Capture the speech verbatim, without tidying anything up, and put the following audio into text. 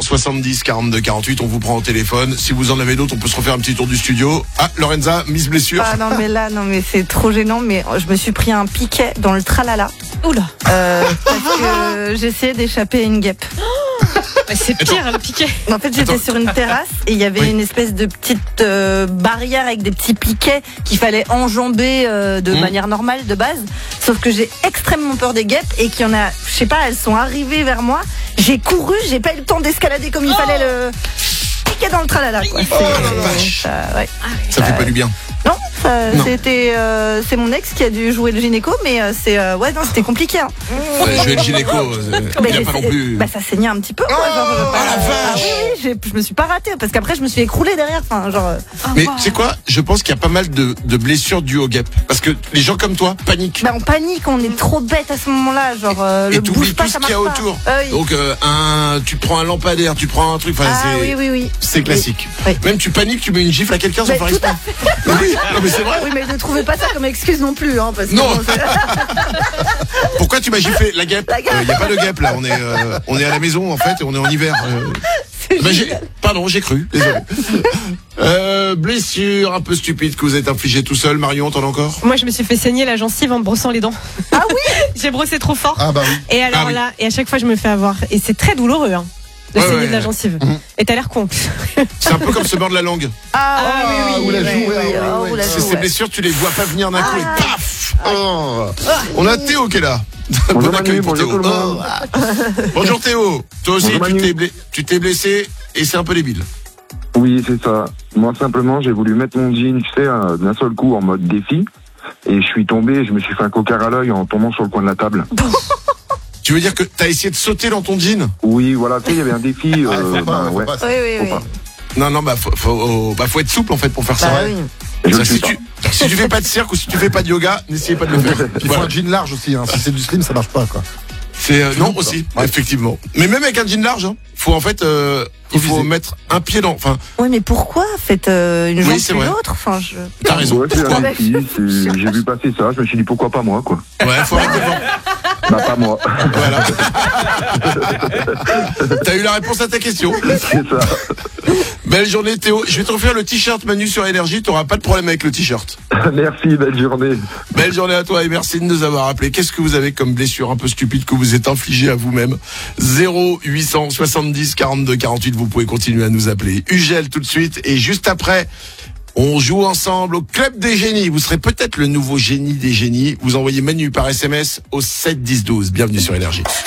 soixante-dix quarante-deux quarante-huit. On vous prend au téléphone. Si vous en avez d'autres, on peut se refaire un petit tour du studio. Ah, Lorenza, mise blessure. Ah non mais là, non mais c'est trop gênant. Mais je me suis pris un piquet dans le tralala. Oula. Euh, parce que j'essayais d'échapper à une guêpe. Bah, c'est pire, le piquet. En fait, j'étais Attends. sur une terrasse et il y avait Oui. une espèce de petite euh, barrière avec des petits piquets qu'il fallait enjamber euh, de Mmh. manière normale, de base. Sauf que j'ai extrêmement peur des guêpes et qu'il y en a, je sais pas, elles sont arrivées vers moi. J'ai couru, j'ai pas eu le temps d'escalader comme il Oh. fallait le piquet dans le tralala. Quoi. Oh la vache. Ça, ouais. Ça fait pas du bien. Non, ça, Non. c'était, euh, c'est mon ex qui a dû jouer le gynéco, mais euh, c'est, euh, ouais, non, c'était compliqué. Hein. Ouais, je vais le gynéco. euh, Mais il a pas non c'est- plus. Bah, ça saignait un petit peu. Quoi, Oh, genre, je veux pas- la vache. Ah oui, oui, j'ai- je me suis pas ratée parce qu'après je me suis écroulée derrière. Enfin, genre. euh, Mais tu sais quoi? Je pense qu'il y a pas mal de, de blessures dues aux guêpes. Parce que les gens comme toi paniquent. Bah, on panique, on est trop bête à ce moment-là. Genre, euh, Et le t'oublies bouge pas, tout ça ce qu'il y a marche pas. autour. Ah oui. Donc euh, un, tu te prends un lampadaire, tu te prends un truc. Enfin, Ah c'est, oui, oui, oui. c'est classique. Oui. Même tu paniques, tu mets une gifle à quelqu'un sans Mais faire tout exprès. Oui, non, mais c'est vrai. Oui, mais ne trouvez pas ça comme excuse non plus, hein, parce que Non. bon, c'est- Pourquoi tu m'as giflé la guêpe? La guêpe. Il n'y a pas de guêpe là. On est, euh, on est à la maison en fait et on est en hiver. Euh, c'est bah, j'ai- génial. pardon, j'ai cru. Désolé. Euh, blessure un peu stupide que vous êtes infligée tout seul. Marion, t'en as encore? Moi, je me suis fait saigner la gencive en me brossant les dents. Ah oui. J'ai brossé trop fort. Ah bah oui. Et alors Ah oui. là, et à chaque fois, je me fais avoir. Et c'est très douloureux, hein, de Ouais, saigner ouais. de la gencive. Mhm. Et t'as l'air con. C'est un peu comme se mordre la langue. Ah, Ah, oui, oui, ou la oui, joue, oui, ouais, oui, ouais, oh, ouais. ou la C'est joue, ces ouais. blessures, tu les vois pas venir d'un coup et Ah. paf. Oh. On a Théo qui est là. Bonjour Bon accueil Manu, pour bonjour Théo. tout le monde. Oh. Bonjour Théo. Toi aussi, Bonjour tu Manu. t'es, blessé, tu t'es blessé et c'est un peu débile. Oui, c'est ça. Moi, simplement, j'ai voulu mettre mon jean, tu sais, euh, d'un seul coup en mode défi. Et je suis tombé, je me suis fait un cocard à l'œil en tombant sur le coin de la table. Tu veux dire que t'as essayé de sauter dans ton jean? Oui, voilà, tu sais, il y avait un défi. Ah, Euh, faut pas, ben, faut ouais. pas. Oui, oui, Faut oui. pas. Non, non, bah faut, faut, bah, faut être souple en fait pour faire ça. Bah Ouais. oui. Je Ça, le si, suis pas. tu, si tu fais pas de cirque ou si tu fais pas de yoga, n'essayez pas de le faire. Il faut Voilà. un jean large aussi, hein. Si c'est du slim, ça marche pas, quoi. C'est euh, non Jean, aussi, ouais. effectivement. Mais même avec un jean large, hein, faut en fait, euh, il Faut faut viser. mettre un pied dans. Enfin, Oui, mais pourquoi faites euh, une Oui, jambe c'est plus vrai. l'autre? Enfin, je. t'as raison. Ouais, c'est Pourquoi? un défi. c'est- J'ai vu passer ça, je me suis dit pourquoi pas moi, quoi. Ouais, faut arrêter de vendre. Bah, pas moi. Voilà. T'as eu la réponse à ta question. C'est ça. Belle journée Théo. Je vais te refaire le t-shirt Manu sur Énergie. T'auras pas de problème avec le t-shirt. Merci, belle journée. Belle journée à toi et merci de nous avoir appelé. Qu'est-ce que vous avez comme blessure un peu stupide que vous êtes infligée à vous-même? zéro huit cent soixante-dix quarante-deux quarante-huit. Vous pouvez continuer à nous appeler. Ugel tout de suite et juste après, on joue ensemble au Club des Génies. Vous serez peut-être le nouveau génie des génies. Vous envoyez Manu par S M S au sept dix douze. Bienvenue sur Énergie.